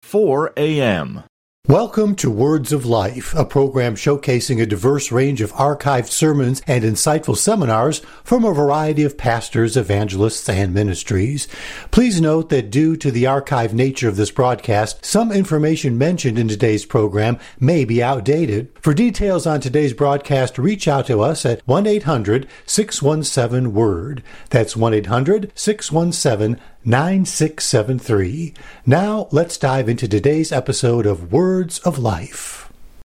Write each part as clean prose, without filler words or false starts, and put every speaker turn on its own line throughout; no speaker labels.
4 a.m.
Welcome to Words of Life, a program showcasing a diverse range of archived sermons and insightful seminars from a variety of pastors, evangelists, and ministries. Please note that due to the archived nature of this broadcast, some information mentioned in today's program may be outdated. For details on today's broadcast, reach out to us at 1-800-617-WORD. That's 1-800-617-9673. Now, let's dive into today's episode of Words of Life.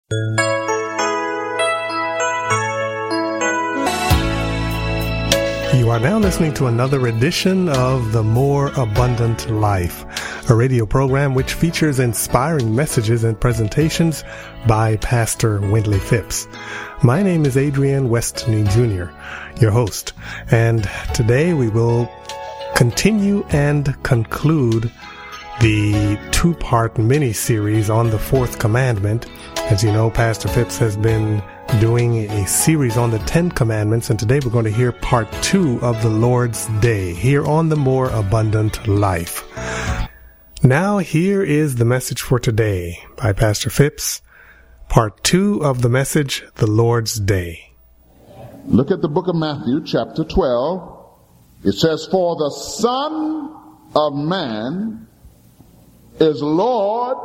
You are now listening to another edition of The More Abundant Life, a radio program which features inspiring messages and presentations by Pastor Wendley Phipps. My name is Adrian Westney Jr., your host, and today we will continue and conclude the two-part mini-series on the Fourth Commandment. As you know, Pastor Phipps has been doing a series on the 10 Commandments, and today we're going to hear part 2 of the Lord's Day here on The More Abundant Life. Now, here is the message for today by Pastor Phipps, part 2 of the message, The Lord's Day.
Look at the book of Matthew, chapter 12. It says, "For the Son of Man is Lord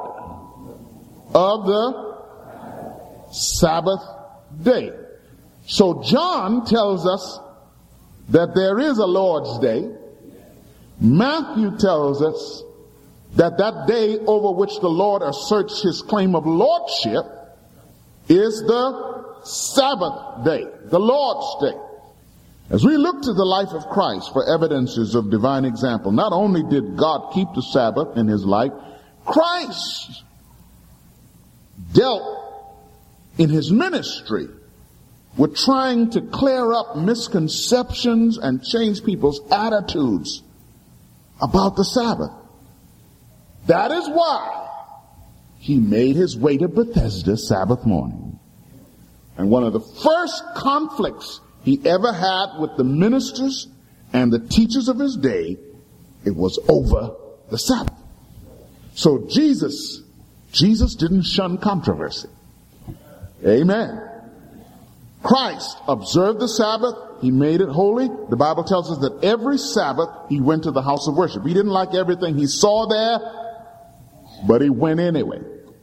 of the Sabbath day." So John tells us that there is a Lord's Day. Matthew tells us that that day over which the Lord asserts his claim of lordship is the Sabbath day, the Lord's Day. As we look to the life of Christ for evidences of divine example, not only did God keep the Sabbath in his life, Christ dealt in his ministry with trying to clear up misconceptions and change people's attitudes about the Sabbath. That is why he made his way to Bethesda Sabbath morning. And one of the first conflicts he ever had with the ministers and the teachers of his day, it was over the Sabbath. So Jesus didn't shun controversy. Amen. Christ observed the Sabbath. He made it holy. The Bible tells us that every Sabbath he went to the house of worship. He didn't like everything he saw there, but he went anyway.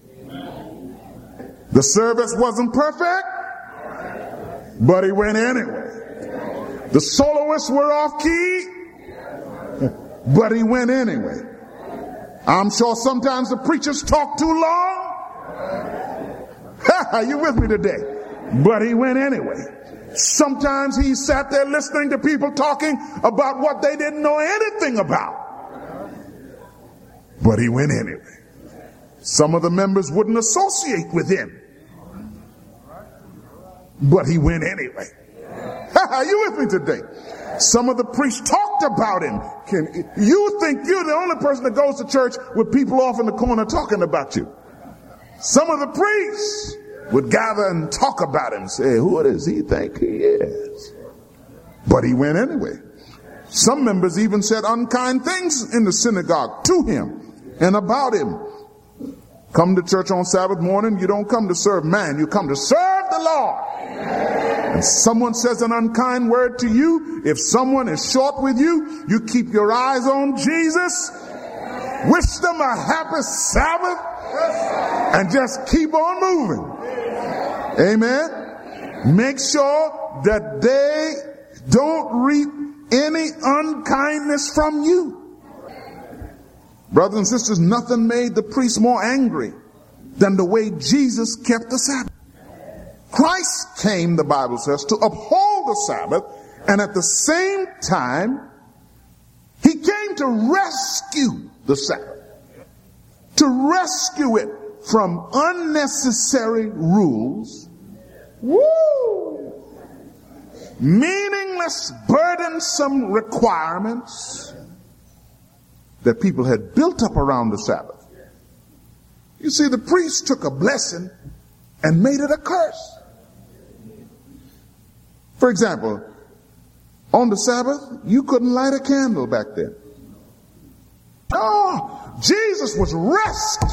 The service wasn't perfect, but he went anyway. The soloists were off key, but he went anyway. I'm sure sometimes the preachers talk too long. Are you with me today? But he went anyway. Sometimes he sat there listening to people talking about what they didn't know anything about. But he went anyway. Some of the members wouldn't associate with him. But he went anyway. Are you with me today? Some of the priests talked about him. You think you're the only person that goes to church with people off in the corner talking about you. Some of the priests would gather and talk about him, say, who does he think he is? But he went anyway. Some members even said unkind things in the synagogue to him and about him. Come to church on Sabbath morning, you don't come to serve man, you come to serve the Lord. And someone says an unkind word to you, if someone is short with you, you keep your eyes on Jesus, wish them a happy Sabbath, and just keep on moving. Amen. Make sure that they don't reap any unkindness from you. Brothers and sisters, nothing made the priest more angry than the way Jesus kept the Sabbath. Christ came, the Bible says, to uphold the Sabbath, and at the same time, he came to rescue the Sabbath, to rescue it from unnecessary rules, meaningless, burdensome requirements that people had built up around the Sabbath. You see, the priest took a blessing and made it a curse. For example, on the Sabbath, you couldn't light a candle back then. Oh, Jesus was rescuing